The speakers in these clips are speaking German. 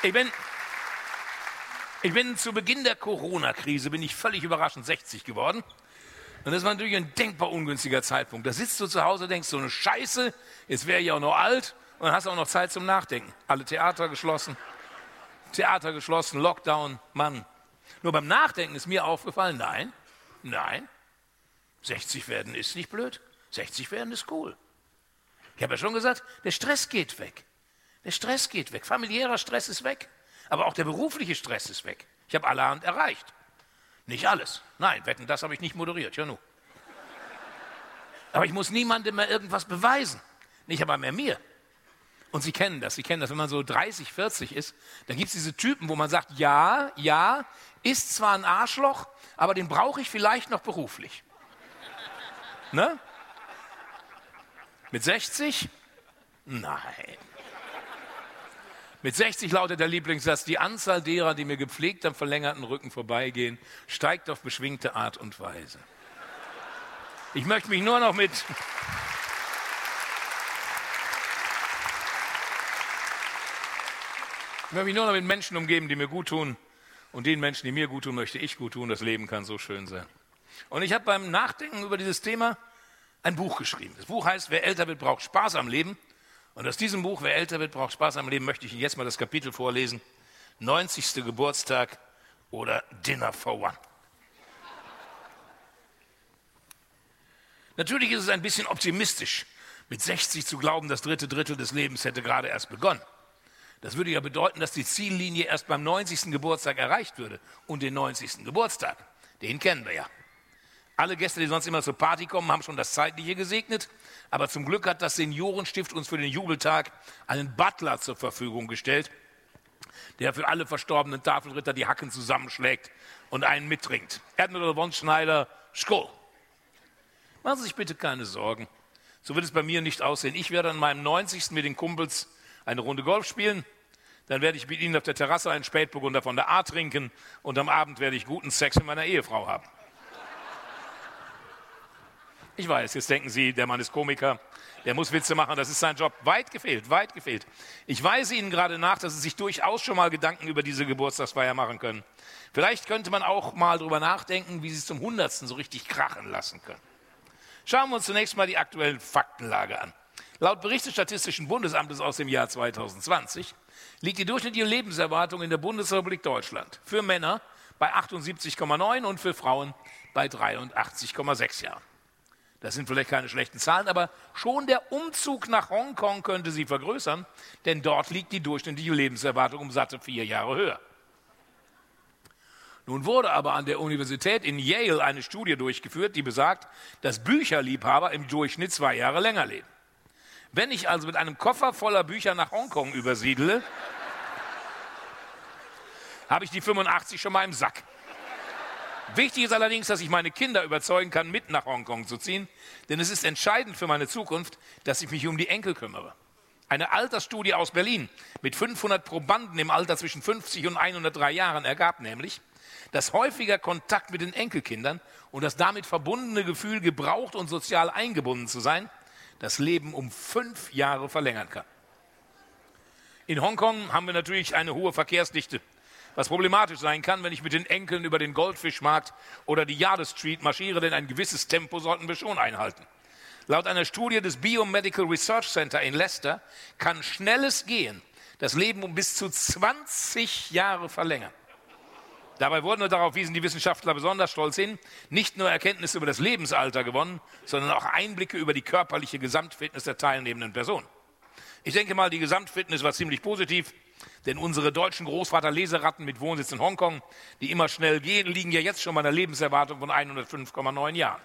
Ich bin zu Beginn der Corona-Krise, bin ich völlig überraschend 60 geworden. Und das war natürlich ein denkbar ungünstiger Zeitpunkt. Da sitzt du zu Hause, denkst so eine Scheiße, jetzt wäre ich auch noch alt und dann hast du auch noch Zeit zum Nachdenken. Alle Theater geschlossen, Lockdown, Mann. Nur beim Nachdenken ist mir aufgefallen, nein, 60 werden ist nicht blöd, 60 werden ist cool. Ich habe ja schon gesagt, der Stress geht weg. Familiärer Stress ist weg, aber auch der berufliche Stress ist weg. Ich habe allerhand erreicht. Nicht alles. Nein, wetten, das habe ich nicht moderiert, ja nu. Aber ich muss niemandem mehr irgendwas beweisen. Nicht aber mehr mir. Und Sie kennen das, wenn man so 30, 40 ist, dann gibt es diese Typen, wo man sagt, ja, ist zwar ein Arschloch, aber den brauche ich vielleicht noch beruflich. Ne? Mit 60? Nein. Mit 60 lautet der Lieblingssatz, die Anzahl derer, die mir gepflegt am verlängerten Rücken vorbeigehen, steigt auf beschwingte Art und Weise. Ich möchte mich nur noch mit Menschen umgeben, die mir gut tun. Und den Menschen, die mir gut tun, möchte ich gut tun. Das Leben kann so schön sein. Und ich habe beim Nachdenken über dieses Thema ein Buch geschrieben. Das Buch heißt, wer älter wird, braucht Spaß am Leben. Und aus diesem Buch, wer älter wird, braucht Spaß am Leben, möchte ich Ihnen jetzt mal das Kapitel vorlesen. 90. Geburtstag oder Dinner for One. Natürlich ist es ein bisschen optimistisch, mit 60 zu glauben, das dritte Drittel des Lebens hätte gerade erst begonnen. Das würde ja bedeuten, dass die Ziellinie erst beim 90. Geburtstag erreicht würde. Und den 90. Geburtstag, den kennen wir ja. Alle Gäste, die sonst immer zur Party kommen, haben schon das Zeitliche gesegnet. Aber zum Glück hat das Seniorenstift uns für den Jubeltag einen Butler zur Verfügung gestellt, der für alle verstorbenen Tafelritter die Hacken zusammenschlägt und einen mittrinkt. Admiral von Schneider, Skol. Machen Sie sich bitte keine Sorgen. So wird es bei mir nicht aussehen. Ich werde an meinem 90. mit den Kumpels eine Runde Golf spielen. Dann werde ich mit Ihnen auf der Terrasse einen Spätburgunder von der A trinken und am Abend werde ich guten Sex mit meiner Ehefrau haben. Ich weiß, jetzt denken Sie, der Mann ist Komiker, der muss Witze machen, das ist sein Job. Weit gefehlt. Ich weise Ihnen gerade nach, dass Sie sich durchaus schon mal Gedanken über diese Geburtstagsfeier machen können. Vielleicht könnte man auch mal drüber nachdenken, wie Sie es zum 100. so richtig krachen lassen können. Schauen wir uns zunächst mal die aktuelle Faktenlage an. Laut Bericht des Statistischen Bundesamtes aus dem Jahr 2020 liegt die durchschnittliche Lebenserwartung in der Bundesrepublik Deutschland für Männer bei 78,9 und für Frauen bei 83,6 Jahren. Das sind vielleicht keine schlechten Zahlen, aber schon der Umzug nach Hongkong könnte sie vergrößern, denn dort liegt die durchschnittliche Lebenserwartung um satte 4 Jahre höher. Nun wurde aber an der Universität in Yale eine Studie durchgeführt, die besagt, dass Bücherliebhaber im Durchschnitt 2 Jahre länger leben. Wenn ich also mit einem Koffer voller Bücher nach Hongkong übersiedle, habe ich die 85 schon mal im Sack. Wichtig ist allerdings, dass ich meine Kinder überzeugen kann, mit nach Hongkong zu ziehen, denn es ist entscheidend für meine Zukunft, dass ich mich um die Enkel kümmere. Eine Altersstudie aus Berlin mit 500 Probanden im Alter zwischen 50 und 103 Jahren ergab nämlich, dass häufiger Kontakt mit den Enkelkindern und das damit verbundene Gefühl, gebraucht und sozial eingebunden zu sein, das Leben um 5 Jahre verlängern kann. In Hongkong haben wir natürlich eine hohe Verkehrsdichte, was problematisch sein kann, wenn ich mit den Enkeln über den Goldfischmarkt oder die Yard Street marschiere, denn ein gewisses Tempo sollten wir schon einhalten. Laut einer Studie des Biomedical Research Center in Leicester kann schnelles Gehen das Leben um bis zu 20 Jahre verlängern. Dabei wurden, und darauf wiesen die Wissenschaftler besonders stolz hin, nicht nur Erkenntnisse über das Lebensalter gewonnen, sondern auch Einblicke über die körperliche Gesamtfitness der teilnehmenden Personen. Ich denke mal, die Gesamtfitness war ziemlich positiv, denn unsere deutschen Großvater-Leseratten mit Wohnsitz in Hongkong, die immer schnell gehen, liegen ja jetzt schon bei einer Lebenserwartung von 105,9 Jahren.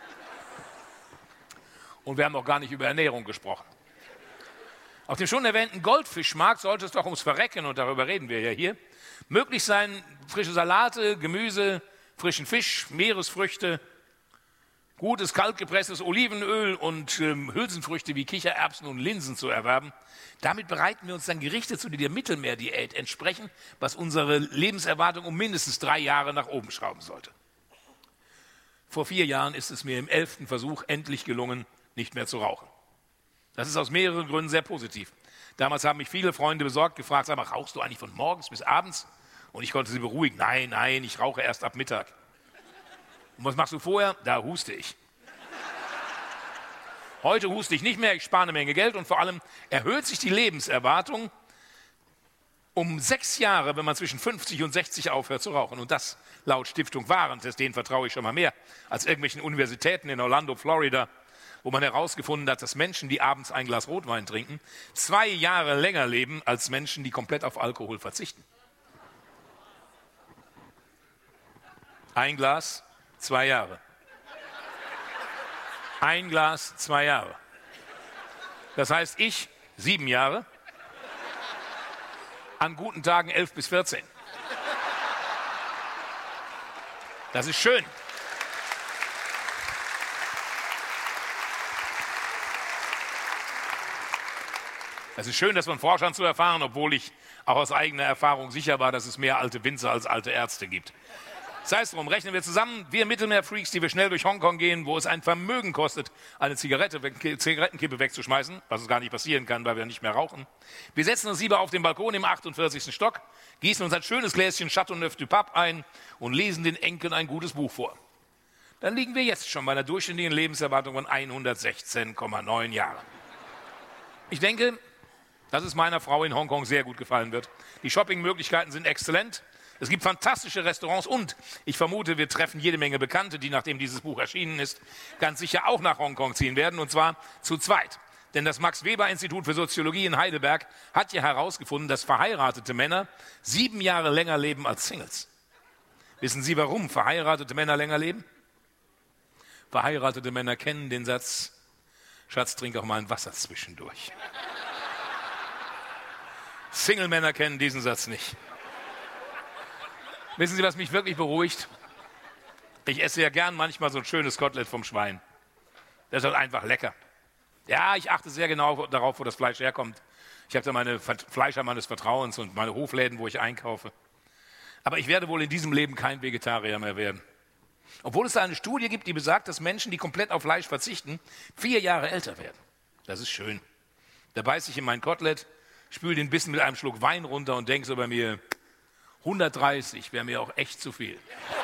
Und wir haben noch gar nicht über Ernährung gesprochen. Auf dem schon erwähnten Goldfischmarkt sollte es doch ums Verrecken, und darüber reden wir ja hier, möglich sein, frische Salate, Gemüse, frischen Fisch, Meeresfrüchte, gutes kaltgepresstes Olivenöl und Hülsenfrüchte wie Kichererbsen und Linsen zu erwerben. Damit bereiten wir uns dann Gerichte zu, die der Mittelmeerdiät entsprechen, was unsere Lebenserwartung um mindestens 3 Jahre nach oben schrauben sollte. Vor 4 Jahren ist es mir im 11. Versuch endlich gelungen, nicht mehr zu rauchen. Das ist aus mehreren Gründen sehr positiv. Damals haben mich viele Freunde besorgt gefragt, sag mal, rauchst du eigentlich von morgens bis abends? Und ich konnte sie beruhigen, nein, ich rauche erst ab Mittag. Und was machst du vorher? Da huste ich. Heute huste ich nicht mehr, ich spare eine Menge Geld und vor allem erhöht sich die Lebenserwartung um 6 Jahre, wenn man zwischen 50 und 60 aufhört zu rauchen. Und das laut Stiftung Warentest, denen vertraue ich schon mal mehr, als irgendwelchen Universitäten in Orlando, Florida, wo man herausgefunden hat, dass Menschen, die abends ein Glas Rotwein trinken, 2 Jahre länger leben als Menschen, die komplett auf Alkohol verzichten. Ein Glas, 2 Jahre. Ein Glas, 2 Jahre. Das heißt, ich 7 Jahre, an guten Tagen 11 bis 14. Das ist schön. Es ist schön, das von Forschern zu erfahren, obwohl ich auch aus eigener Erfahrung sicher war, dass es mehr alte Winzer als alte Ärzte gibt. Sei es drum, rechnen wir zusammen, wir Mittelmeerfreaks, die wir schnell durch Hongkong gehen, wo es ein Vermögen kostet, eine Zigarettenkippe wegzuschmeißen, was es gar nicht passieren kann, weil wir nicht mehr rauchen. Wir setzen uns lieber auf den Balkon im 48. Stock, gießen uns ein schönes Gläschen Chateauneuf du Pape ein und lesen den Enkeln ein gutes Buch vor. Dann liegen wir jetzt schon bei einer durchschnittlichen Lebenserwartung von 116,9 Jahren. Ich denke, dass es meiner Frau in Hongkong sehr gut gefallen wird. Die Shoppingmöglichkeiten sind exzellent. Es gibt fantastische Restaurants und ich vermute, wir treffen jede Menge Bekannte, die, nachdem dieses Buch erschienen ist, ganz sicher auch nach Hongkong ziehen werden, und zwar zu zweit. Denn das Max-Weber-Institut für Soziologie in Heidelberg hat ja herausgefunden, dass verheiratete Männer 7 Jahre länger leben als Singles. Wissen Sie, warum verheiratete Männer länger leben? Verheiratete Männer kennen den Satz, Schatz, trink auch mal ein Wasser zwischendurch. Single-Männer kennen diesen Satz nicht. Wissen Sie, was mich wirklich beruhigt? Ich esse ja gern manchmal so ein schönes Kotelett vom Schwein. Das ist halt einfach lecker. Ja, ich achte sehr genau darauf, wo das Fleisch herkommt. Ich habe da meine Fleischer meines Vertrauens und meine Hofläden, wo ich einkaufe. Aber ich werde wohl in diesem Leben kein Vegetarier mehr werden. Obwohl es da eine Studie gibt, die besagt, dass Menschen, die komplett auf Fleisch verzichten, 4 Jahre älter werden. Das ist schön. Da beiße ich in mein Kotelett, spüle den Bissen mit einem Schluck Wein runter und denke so bei mir, 130 wäre mir auch echt zu viel.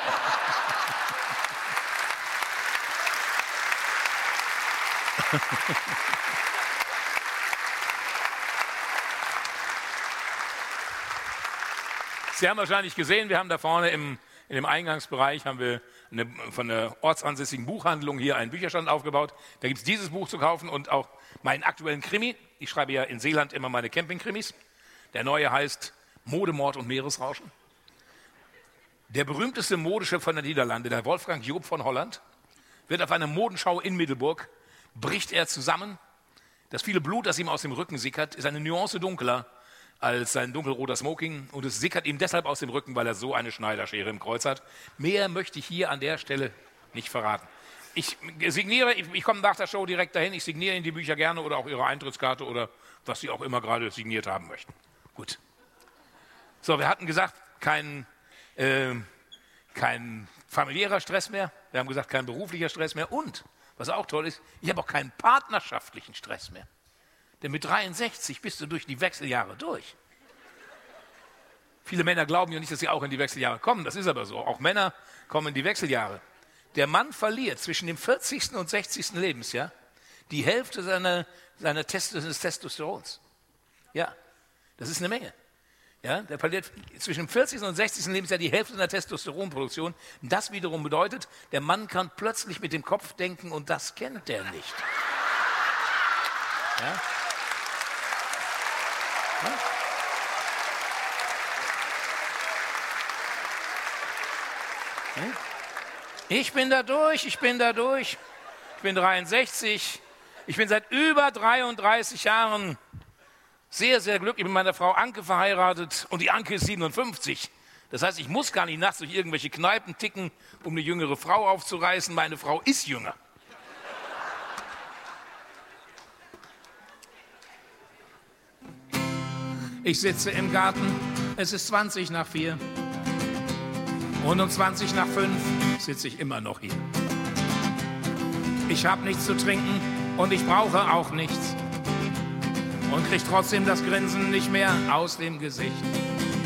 Sie haben wahrscheinlich gesehen, wir haben da vorne in dem Eingangsbereich haben wir von der ortsansässigen Buchhandlung hier einen Bücherstand aufgebaut. Da gibt es dieses Buch zu kaufen und auch meinen aktuellen Krimi. Ich schreibe ja in Seeland immer meine Campingkrimis. Der neue heißt Mode, Mord und Meeresrauschen. Der berühmteste Modeschöpfer der Niederlande, der Wolfgang Joop von Holland, wird auf einer Modenschau in Middelburg, bricht er zusammen. Das viele Blut, das ihm aus dem Rücken sickert, ist eine Nuance dunkler als sein dunkelroter Smoking und es sickert ihm deshalb aus dem Rücken, weil er so eine Schneiderschere im Kreuz hat. Mehr möchte ich hier an der Stelle nicht verraten. Ich komme nach der Show direkt dahin, ich signiere Ihnen die Bücher gerne oder auch Ihre Eintrittskarte oder was Sie auch immer gerade signiert haben möchten. Gut. So, wir hatten gesagt, kein familiärer Stress mehr, wir haben gesagt, kein beruflicher Stress mehr und, was auch toll ist, ich habe auch keinen partnerschaftlichen Stress mehr. Denn mit 63 bist du durch die Wechseljahre durch. Viele Männer glauben ja nicht, dass sie auch in die Wechseljahre kommen, das ist aber so. Auch Männer kommen in die Wechseljahre. Der Mann verliert zwischen dem 40. und 60. Lebensjahr die Hälfte seines Testosterons. Ja, das ist eine Menge. Ja, der verliert zwischen dem 40. und 60. Lebensjahr die Hälfte seiner Testosteronproduktion. Das wiederum bedeutet, der Mann kann plötzlich mit dem Kopf denken und das kennt er nicht. Ja? Ja? Ich bin da durch. Ich bin 63. Ich bin seit über 33 Jahren sehr, sehr glücklich mit meiner Frau Anke verheiratet und die Anke ist 57. Das heißt, ich muss gar nicht nachts durch irgendwelche Kneipen ticken, um eine jüngere Frau aufzureißen. Meine Frau ist jünger. Ich sitze im Garten, es ist 20 nach 4 und um 20 nach 5 sitze ich immer noch hier. Ich habe nichts zu trinken und ich brauche auch nichts. und krieg trotzdem das Grinsen nicht mehr aus dem Gesicht.